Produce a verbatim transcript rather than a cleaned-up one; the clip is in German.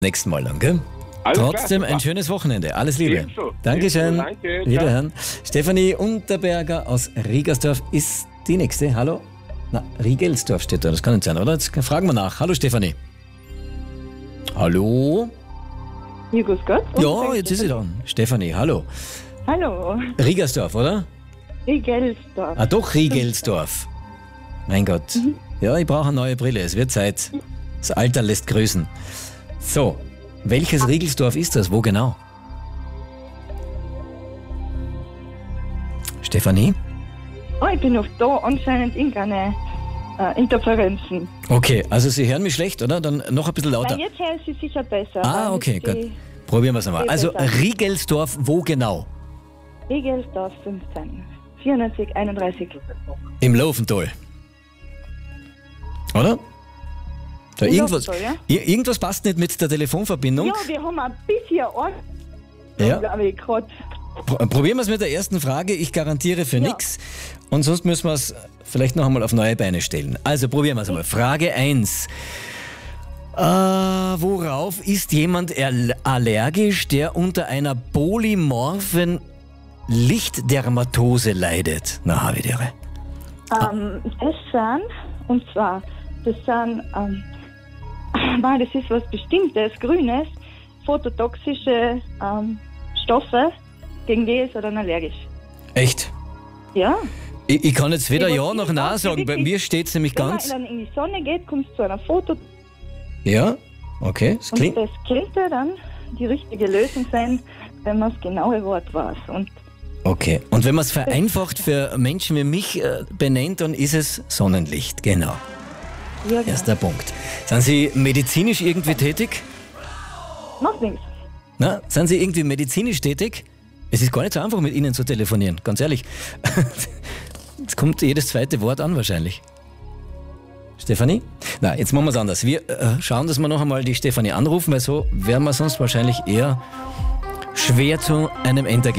Nächsten Mal dann, gell? Alles Trotzdem klar, ein schönes Wochenende. Alles Liebe. Ebenso. Dankeschön. Ebenso, danke. Wiederhören. Stefanie Unterberger aus Riegersdorf ist die nächste. Hallo? Na, Riegelsdorf steht da. Das kann nicht sein, oder? Jetzt fragen wir nach. Hallo Stefanie. Hallo? Ja, grüß Gott. Ja, jetzt ist sie dran. Stefanie, hallo. Hallo, Riegersdorf, oder? Riegelsdorf. Ah, doch, Riegelsdorf. Mein Gott. Ja, ich brauche eine neue Brille. Es wird Zeit. Das Alter lässt grüßen. So, welches Riegelsdorf ist das? Wo genau? Stefanie? Oh, ich bin noch da, anscheinend irgendeine äh, Interferenzen. Okay, also Sie hören mich schlecht, oder? Dann noch ein bisschen lauter. Nein, jetzt hören Sie sicher besser. Ah, Weil okay, die gut. Probieren wir es nochmal. die Also besser. Riegelsdorf, wo genau? Riegelsdorf fünfzehn, vierundneunzig, einunddreißig. Im Laufental. Oder? Da Im irgendwas, Laufental, Ir- irgendwas passt nicht mit der Telefonverbindung. Ja, wir haben ein bisschen Ort, Ja. glaube ich, gerade. Pro- Probieren wir es mit der ersten Frage. Ich garantiere für Ja. nichts. Und sonst müssen wir es vielleicht noch einmal auf neue Beine stellen. Also probieren wir es einmal. Frage eins. Äh, worauf ist jemand al- allergisch, der unter einer polymorphen Lichtdermatose leidet? Na, habe ich dir. Ähm, das sind, und zwar, das sind, ähm, nein, das ist was Bestimmtes, Grünes, phototoxische ähm, Stoffe, gegen die ist er dann allergisch. Echt? Ja. Ich, ich kann jetzt weder Ich ja wollte noch nicht nein sagen, sagen. Bei wirklich, mir steht es nämlich Wenn ganz. man dann in die Sonne geht, kommt es zu einer Foto Ja, okay. Das und klingt. das könnte dann die richtige Lösung sein, wenn man das genaue Wort weiß. Und Okay. Und wenn man es vereinfacht für Menschen wie mich äh, benennt, dann ist es Sonnenlicht. Genau. ja, genau. Erster Punkt. Sind Sie medizinisch irgendwie tätig? Macht nichts. Na, sind Sie irgendwie medizinisch tätig? Es ist gar nicht so einfach, mit Ihnen zu telefonieren, ganz ehrlich. Jetzt kommt jedes zweite Wort an wahrscheinlich. Stefanie? Na, jetzt machen wir es anders. Wir äh, schauen, dass wir noch einmal die Stefanie anrufen, weil so werden wir sonst wahrscheinlich eher schwer zu einem Endergebnis.